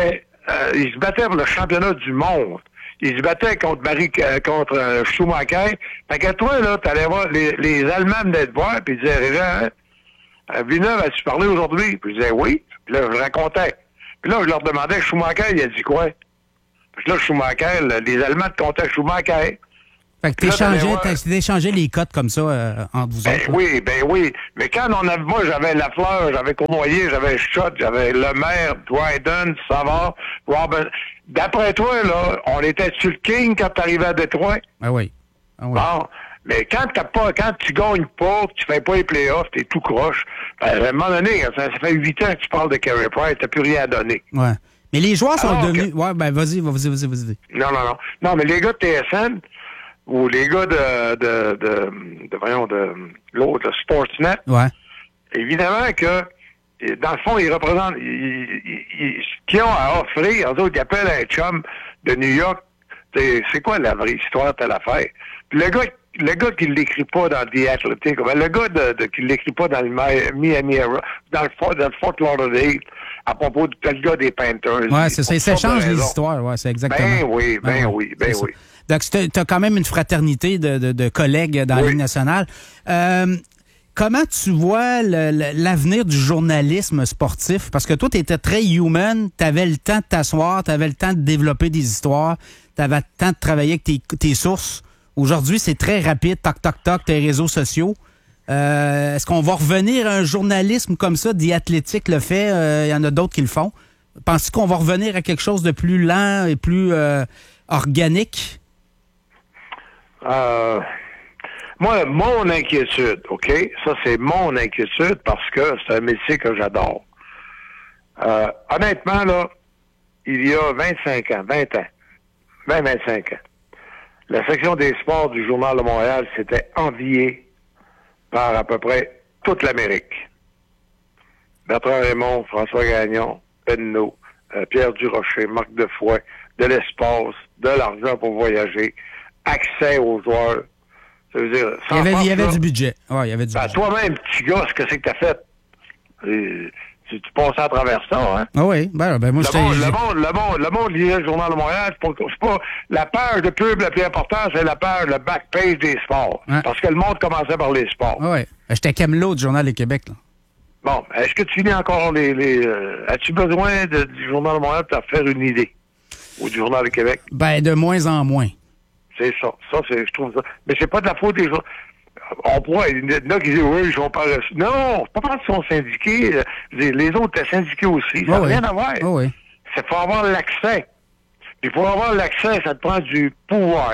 euh, il se battait pour le championnat du monde. Il se battait contre Marie, euh, contre euh, Schumacher. Fait que toi, là, t'allais voir, les, les Allemands venaient te voir, puis ils disaient, Régent, hein, Villeneuve, as-tu parlé aujourd'hui? Puis je disais, oui. Puis là, je racontais. Puis là, je leur demandais, Schumacher, il a dit quoi? Puis là, Schumacher, là, les Allemands te comptaient Schumacher. Fait que t'échangeais, t'échangeais les cotes comme ça euh, entre vous ben autres. Oui, ben oui. Mais quand on avait, moi, j'avais Lafleur, j'avais Cournoyer, j'avais Schott, j'avais Lemaire, Dryden, Savard, Robin. D'après toi, là, on était sur le King quand t'arrivais à Détroit. Ah oui. Ah oui. Bon. Mais quand t'as pas, quand tu gagnes pas, que tu fais pas les playoffs, t'es tout croche. Ben, à un moment donné, ça, ça fait huit ans que tu parles de Carey Price, t'as plus rien à donner. Ouais. Mais les joueurs sont Alors devenus. que... Ouais, ben vas-y, vas-y, vas-y, vas-y. Non, non, non. Non, mais les gars de T S N, ou les gars de, de, de, de voyons, de l'autre, Sportsnet, ouais. Évidemment que, dans le fond, ils représentent, ils, ils, ils, ce qu'ils ont à offrir, eux autres, ils appellent un chum de New York, c'est, c'est quoi la vraie histoire, telle affaire? Puis le gars, le gars qui l'écrit pas dans The Athletic, le gars de, de, qui l'écrit pas dans le Miami, dans le Fort, dans le Fort Lauderdale, à propos de tel gars des Panthers. Ouais, c'est ça, ils s'échangent les histoires, ouais, c'est exactement. Ben oui, ben ah, oui, ben oui. Donc, tu as quand même une fraternité de, de, de collègues dans oui. la Ligue nationale. Euh, comment tu vois le, le, l'avenir du journalisme sportif? Parce que toi, tu étais très human, tu avais le temps de t'asseoir, tu avais le temps de développer des histoires, tu avais le temps de travailler avec tes, tes sources. Aujourd'hui, c'est très rapide, toc, toc, toc, tes réseaux sociaux. Euh, est-ce qu'on va revenir à un journalisme comme ça? The Athletic le fait, il euh, y en a d'autres qui le font. Penses-tu qu'on va revenir à quelque chose de plus lent et plus euh, organique? Euh, moi, mon inquiétude, OK? Ça, c'est mon inquiétude parce que c'est un métier que j'adore. Euh, honnêtement, là, il y a vingt-cinq ans, vingt ans, vingt, vingt-cinq ans, la section des sports du Journal de Montréal s'était enviée par à peu près toute l'Amérique. Bertrand Raymond, François Gagnon, Penneau, euh, Pierre Durocher, Marc Defoy, de l'espace, de l'argent pour voyager, accès aux joueurs. Ça veut dire, il y avait, il y avait là, du budget. Ouais, il y avait du ben, budget. Toi-même, petit gars, ce que c'est que t'as fait? Et, tu, tu passes à travers ça, hein? Ah oui, ben, ben moi, le, monde, le monde, le monde, le monde lisait le Journal de Montréal, c'est pas, c'est pas la page de pub la plus importante, c'est la page, le back-page des sports. Ouais. Parce que le monde commençait par les sports. Ah oui. J'étais Camelot du Journal du Québec, là. Bon, est-ce que tu lis encore les... les euh, as-tu besoin de, du Journal de Montréal pour te faire une idée? Ou du Journal du Québec? Ben, de moins en moins. C'est ça. Ça, c'est, je trouve ça. Mais c'est pas de la faute des gens. On pourrait, il y en a qui disent, oui, ils sont pas reçus. Non, c'est pas parce qu'ils sont syndiqués. Les autres étaient syndiqués aussi. Ça n'a oh rien oui. à voir. Oh oui. C'est pour avoir l'accès. Puis pour avoir l'accès, ça te prend du pouvoir.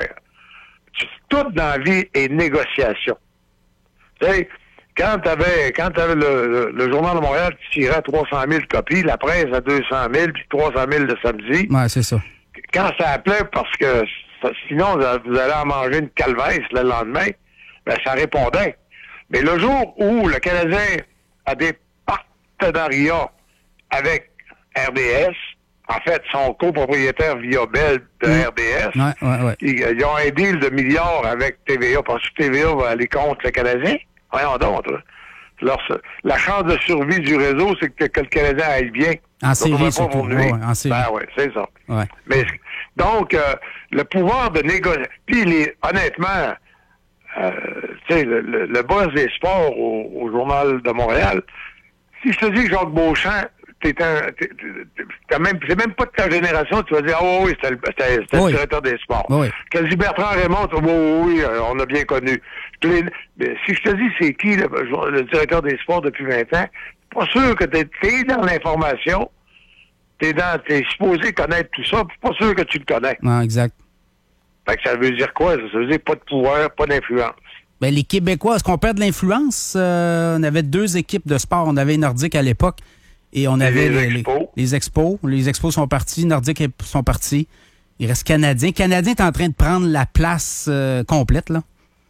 Tout dans la vie est négociation. Tu sais, quand t'avais, quand t'avais le, le, le Journal de Montréal qui tirait à trois cent mille copies, la presse à deux cent mille, puis trois cent mille le samedi. Ouais, c'est ça. Quand ça appelait, parce que sinon, vous allez en manger une calvaise le lendemain, ben, ça répondait. Mais le jour où le Canadien a des partenariats avec R D S, en fait, son copropriétaire via Bell de mmh. R D S, ouais, ouais, ouais. Ils, ils ont un deal de milliards avec T V A, parce que T V A va aller contre le Canadien. Voyons donc, là. La chance de survie du réseau, c'est que, que le Canadien aille bien. En série, surtout. Ouais, en série. Ben oui, c'est ça. Ouais. Mais, donc, euh, le pouvoir de négocier... Puis, les, honnêtement, euh, tu sais, le, le, le boss des sports au, au Journal de Montréal, si je te dis que Jacques Beauchamp, t'es un... T'es, t'es même, c'est même pas de ta génération, tu vas dire, ah oh, oui, c'était, c'était, c'était oui. le directeur des sports. Oui. Quasi Bertrand Raymond, tu vas dire, oh, oui, on a bien connu. Les, mais si je te dis c'est qui le, le directeur des sports depuis vingt ans, pas sûr que t'es, t'es dans l'information, t'es dans, t'es supposé connaître tout ça, pas sûr que tu le connais. Non, exact. Fait que ça veut dire quoi? Ça veut dire pas de pouvoir, pas d'influence. Ben, les Québécois, est-ce qu'on perd de l'influence? Euh, on avait deux équipes de sport. On avait Nordique à l'époque et on avait les, les, expos. les, les expos. Les expos sont partis, Nordique sont partis. Il reste Canadien. Canadien est en train de prendre la place euh, complète, là.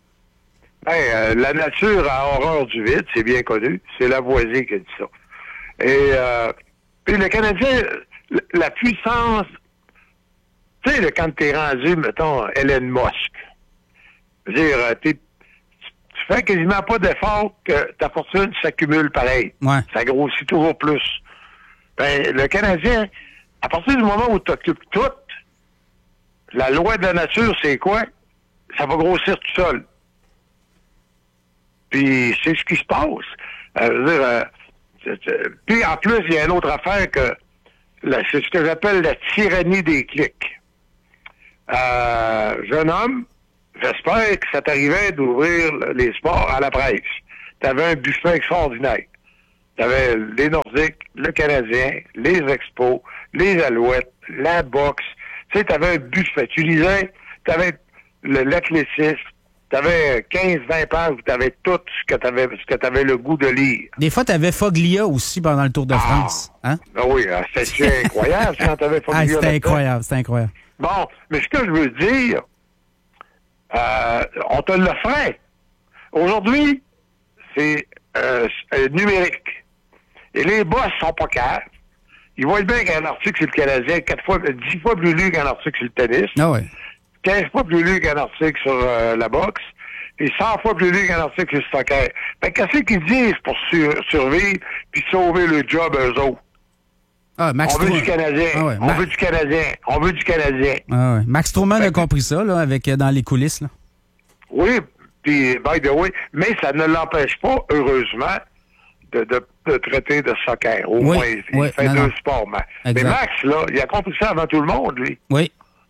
Ben, euh, la nature a horreur du vide, c'est bien connu. C'est Lavoisier qui a dit ça. Et euh, puis le Canadien, la puissance, tu sais, quand t'es rendu, mettons, Elon Musk, je veux dire, t'es, tu fais quasiment pas d'effort que ta fortune s'accumule pareil. Ouais. Ça grossit toujours plus. Ben, le Canadien, à partir du moment où tu occupes tout, la loi de la nature, c'est quoi? Ça va grossir tout seul. Puis c'est ce qui se passe. Euh, je veux dire, euh, c'est, c'est, puis en plus, il y a une autre affaire que la, c'est ce que j'appelle la tyrannie des clics. Euh, jeune homme, j'espère que ça t'arrivait d'ouvrir les sports à la presse. T'avais un buffet extraordinaire. T'avais les Nordiques, le Canadien, les Expos, les Alouettes, la boxe. Tu sais, t'avais un buffet. Tu lisais, t'avais le, l'athlétisme, t'avais quinze vingt pages où t'avais tout ce que t'avais, ce que t'avais le goût de lire. Des fois, t'avais Foglia aussi pendant le Tour de France. Ah, hein? ben oui, c'était incroyable quand t'avais Foglia. Ah, c'était incroyable, c'était incroyable. Bon, mais ce que je veux dire, euh, on te le fait. Aujourd'hui, c'est euh, numérique. Et les boss sont pas caves. Ils voient bien qu'un article sur le Canadien est quatre fois, dix fois plus lu qu'un article sur le tennis. Ah ouais. quinze fois plus lu qu'un article sur euh, la boxe. Et cent fois plus lu qu'un article sur le soccer. Fait qu'est-ce qu'ils disent pour sur, survivre puis sauver le job eux autres? Ah, Max on veut Truman. du Canadien. Ah ouais, on Ma... veut du Canadien. On veut du Canadien. Ah ouais. Max Truman fait a compris ça, là, avec, dans les coulisses, là. Oui, puis, by the way, mais ça ne l'empêche pas, heureusement, de, de, de traiter de soccer. Au oui, moins, il oui, fait non, deux non. sports. Mais, mais Exact. Max, là, il a compris ça avant tout le monde, lui. Oui.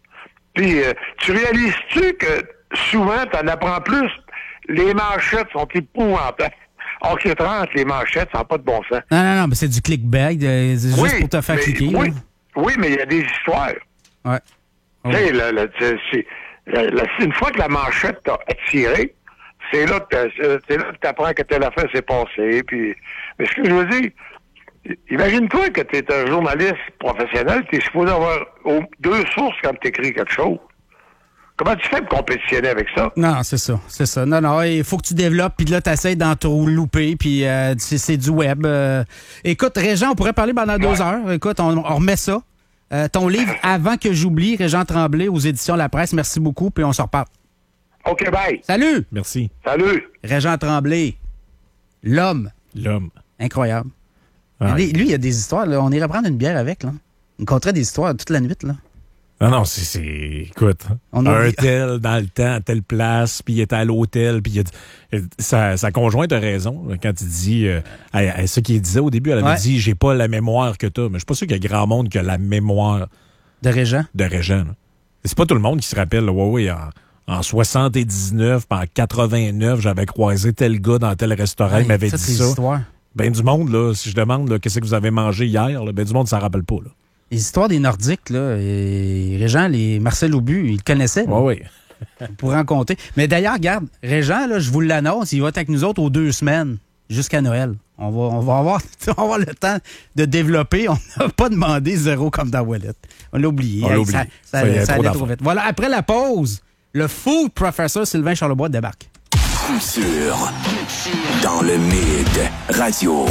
Puis, euh, tu réalises-tu que souvent, tu en apprends plus? Les manchettes sont épouvantables. Hockey trente, les manchettes, ça n'a pas de bon sens. Non, non, non, mais c'est du clickbait, euh, c'est Oui, juste pour te faire mais- cliquer. Oui, là. oui, mais il y a des histoires. Ouais. Tu sais, le- le- c'est- c'est- la- la- une fois que la manchette t'a attiré, c'est là que tu apprends que telle affaire s'est passée. Puis, mais ce que je veux dire, imagine-toi que tu es un journaliste professionnel, tu es supposé avoir au- deux sources quand tu écris quelque chose. Comment tu fais pour compétitionner avec ça? Non, c'est ça, c'est ça. Non, non, il faut que tu développes, puis là, tu essaies d'entourlouper, puis euh, c'est, c'est du web. Euh. Écoute, Régent, on pourrait parler pendant deux Ouais. heures. Écoute, on, on remet ça. Euh, ton livre, Avant que j'oublie, Régent Tremblay, aux éditions La Presse, merci beaucoup, puis on se reparle. OK, bye. Salut! Merci. Salut. Régent Tremblay, l'homme, L'homme. incroyable. Ah, Lui, lui, il y a des histoires, là. On irait prendre une bière avec, là. Il me conterait des histoires toute la nuit, là. Non, non, c'est, c'est... Écoute, On un oublie- tel dans le temps, à telle place, puis il était à l'hôtel, puis il a dit- sa, sa conjointe a raison quand il dit... Euh, elle- elle- ce qu'il disait au début, elle avait Ouais. dit « J'ai pas la mémoire que t'as ». Mais je suis pas sûr qu'il y a grand monde qui a la mémoire De Régent. de Régent. là. C'est pas tout le monde qui se rappelle, là, ouais, ouais, en, en soixante-dix-neuf, puis en quatre-vingt-neuf, j'avais croisé tel gars dans tel restaurant, il Hey, m'avait ça, dit c'est ça. l'histoire. Ben du monde, là, si je demande là, qu'est-ce que vous avez mangé hier, là, ben du monde ne s'en rappelle pas. Là. Les histoires des Nordiques, là, et Régent, les Marcel Aubu, il le connaissait. là. Ouais, ouais. On pourrait en compter. Mais d'ailleurs, regarde, Régent, là, je vous l'annonce, il va être avec nous autres aux deux semaines, jusqu'à Noël. On va, on va, avoir, on va avoir le temps de développer. On n'a pas demandé zéro comme dans Wallet. On l'a oublié. On l'a Hey, oublié. Ça, ça, Ça y est, ça trop allait trop d'affaires. vite. Voilà, après la pause, le food professeur Sylvain Charlebois débarque. Coup sûr. Dans le mid. Radio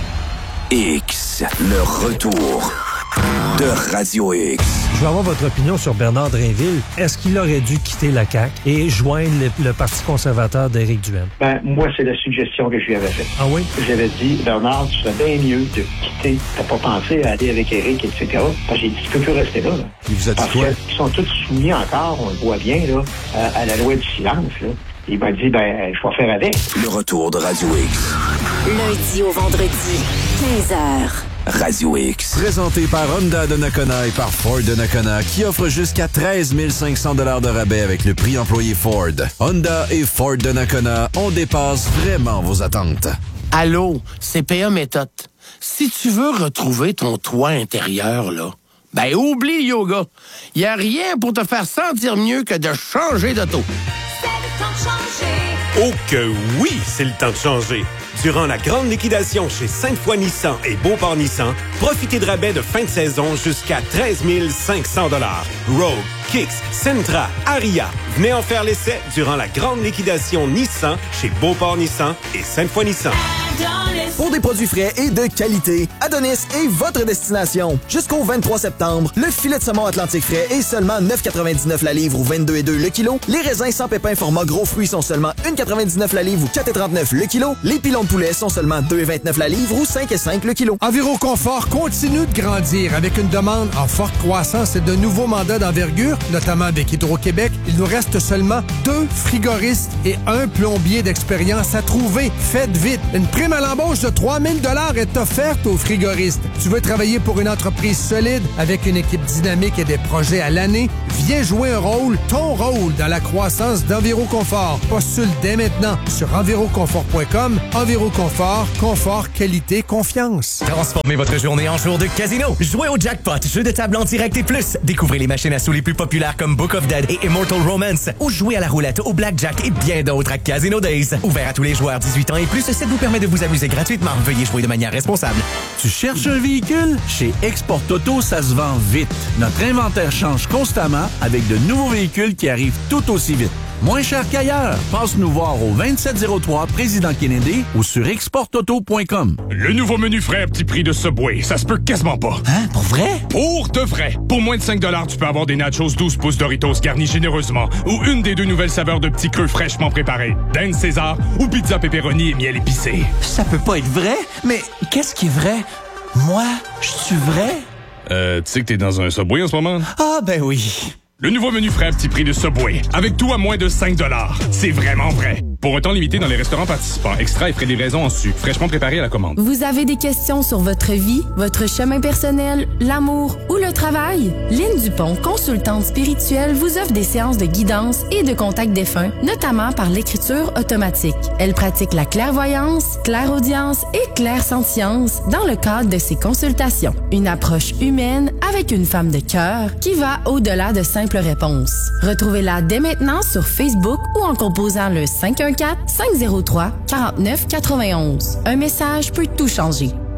X. Le retour de Radio X. Je veux avoir votre opinion sur Bernard Drinville. Est-ce qu'il aurait dû quitter la C A Q et joindre le, le Parti conservateur d'Éric Duhaime? Ben, moi, c'est la suggestion que je lui avais faite. Ah oui? J'avais dit, Bernard, tu serais bien mieux de quitter. T'as pas pensé à aller avec Éric, et cetera. Parce que j'ai dit, tu peux plus rester là. là. Il vous a dit Parce quoi? qu'ils sont tous soumis encore, on le voit bien, là, à, à la loi du silence. Là. Il m'a dit, ben, je vais faire avec. Le retour de Radio X. Lundi au vendredi, quinze heures. Radio X. Présenté par Honda de Nakona et par Ford de Nakona, qui offre jusqu'à treize mille cinq cents dollars de rabais avec le prix employé Ford. Honda et Ford de Nakona, on dépasse vraiment vos attentes. Allô, C P A Méthode. Si tu veux retrouver ton toit intérieur, là, ben oublie le yoga. Y a rien pour te faire sentir mieux que de changer d'auto. Oh que oui, c'est le temps de changer. Durant la grande liquidation chez cinq fois Nissan et Beauport Nissan, profitez de rabais de fin de saison jusqu'à treize mille cinq cents dollars. Rogue, Kicks, Sentra, Aria. Venez en faire l'essai durant la grande liquidation Nissan chez Beauport Nissan et cinq fois Nissan. Pour Pour des produits frais et de qualité, Adonis est votre destination. Jusqu'au vingt-trois septembre, le filet de saumon Atlantique frais est seulement neuf quatre-vingt-dix-neuf la livre ou vingt-deux et deux le kilo. Les raisins sans pépins format gros fruits sont seulement un quatre-vingt-dix-neuf la livre ou quatre trente-neuf le kilo. Les pilons de poulet sont seulement deux vingt-neuf la livre ou cinq cinq le kilo. Enviroconfort continue de grandir avec une demande en forte croissance et de nouveaux mandats d'envergure, notamment avec Hydro-Québec. Il nous reste seulement deux frigoristes et un plombier d'expérience à trouver. Faites vite! Une prime à l'embauche de trois mille dollars est offerte aux frigoristes. Tu veux travailler pour une entreprise solide avec une équipe dynamique et des projets à l'année? Viens jouer un rôle, ton rôle, dans la croissance d'Enviroconfort. Postule dès maintenant sur enviroconfort point com. Enviroconfort, confort, qualité, confiance. Transformez votre journée en jour de casino. Jouez au jackpot, jeu de table en direct et plus. Découvrez les machines à sous les plus populaires comme Book of Dead et Immortal Romance. Ou jouez à la roulette, au blackjack et bien d'autres à Casino Days. Ouvert à tous les joueurs dix-huit ans et plus, ça vous permet de vous amuser gratuitement. Veuillez jouer de manière responsable. Tu cherches un véhicule? Chez Export Auto, ça se vend vite. Notre inventaire change constamment avec de nouveaux véhicules qui arrivent tout aussi vite. Moins cher qu'ailleurs. Passe nous voir au vingt-sept zéro trois Président Kennedy ou sur export auto point com. Le nouveau menu frais à petit prix de Subway, ça se peut quasiment pas. Hein? Pour vrai? Pour de vrai. Pour moins de cinq dollars, tu peux avoir des nachos douze pouces Doritos garnis généreusement ou une des deux nouvelles saveurs de petits creux fraîchement préparés. Dan César ou pizza pepperoni et miel épicé. Ça peut pas être vrai? Mais qu'est-ce qui est vrai? Moi, je suis vrai? Euh, tu sais que t'es dans un Subway en ce moment? Ah, ben oui. Le nouveau menu frais à petit prix de Subway. Avec tout à moins de cinq dollars. C'est vraiment vrai. Pour un temps limité dans les restaurants participants. Extra et frais de livraison en sucre. Fraîchement préparé à la commande. Vous avez des questions sur votre vie, votre chemin personnel, l'amour ou le travail? Lynne Dupont, consultante spirituelle, vous offre des séances de guidance et de contact défunt, notamment par l'écriture automatique. Elle pratique la clairvoyance, clairaudience et clairsentience dans le cadre de ses consultations. Une approche humaine avec une femme de cœur qui va au-delà de simples réponses. Retrouvez-la dès maintenant sur Facebook ou en composant le cinq un quatre, cinq zéro trois, quatre neuf quatre un un. Un message peut tout changer.